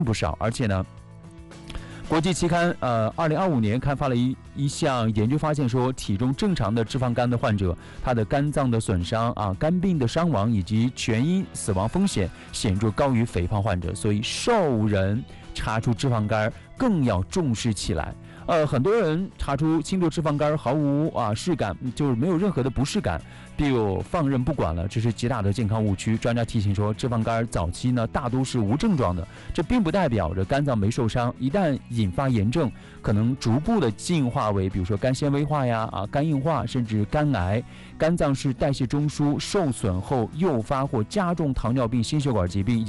不少，而且呢。国际期刊2025年刊发了一项研究，发现说体重正常的脂肪肝的患者，他的肝脏的损伤肝病的伤亡以及全因死亡风险显著高于肥胖患者，所以瘦人查出脂肪肝更要重视起来。很多人查出轻度脂肪肝毫无视感，就是没有任何的不适感，就放任不管了，这是极大的健康误区。专家提醒说，脂肪肝早期呢大多是无症状的，这并不代表着肝脏没受伤，一旦引发炎症，可能逐步的进化为比如说肝纤维化肝硬化，甚至肝癌。肝脏是代谢中枢受损后诱发或加重糖尿病、心血管疾病。